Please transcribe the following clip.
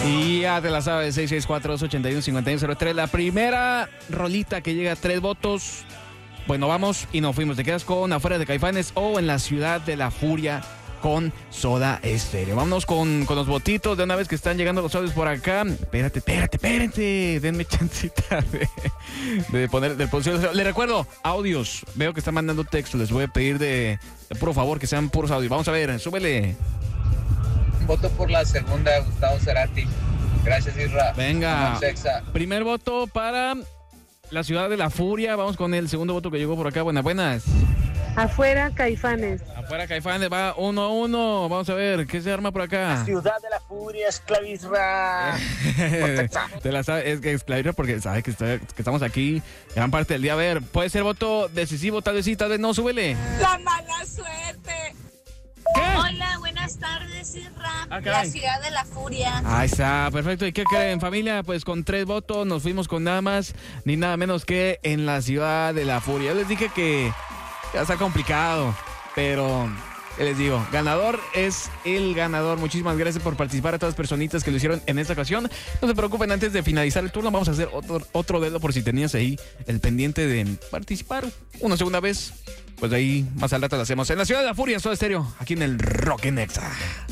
Y ya te la sabes, 664-281-5103. La primera rolita que llega a 3 votos. Bueno, vamos y nos fuimos. Te quedas con Afuera de Caifanes o En la Ciudad de la Furia con Soda Stereo. Vámonos con los votitos de una vez que están llegando los audios por acá. Espérate. Denme chancita de poner del posible. Les recuerdo, audios. Veo que están mandando texto. Les voy a pedir por favor que sean puros audios. Vamos a ver, súbele. Voto por la segunda, Gustavo Cerati. Gracias, Isra. Venga. Primer voto para La Ciudad de la Furia. Vamos con el segundo voto que llegó por acá. Buenas. Afuera Caifanes. Afuera Caifanes, va 1-1. Vamos a ver, ¿qué se arma por acá? Ciudad de la Furia, Esclavisra. Te la sabes, es que Esclavisra porque sabe que estamos aquí gran parte del día. A ver, puede ser voto decisivo, tal vez sí, tal vez no, súbele. La mala suerte. ¿Qué? Hola, buenas tardes, Isra. Ah, La Ciudad de la Furia. Ahí está, perfecto. ¿Y qué creen, familia? Pues con 3 votos nos fuimos con nada más ni nada menos que En la Ciudad de la Furia. Yo les dije que ya está complicado, pero ¿qué les digo? Ganador es el ganador. Muchísimas gracias por participar a todas las personitas que lo hicieron en esta ocasión. No se preocupen, antes de finalizar el turno vamos a hacer otro dedo por si tenías ahí el pendiente de participar una segunda vez. Pues de ahí más al rato lo hacemos. En la Ciudad de la Furia, Soda Stereo, aquí en el Rock en Exa.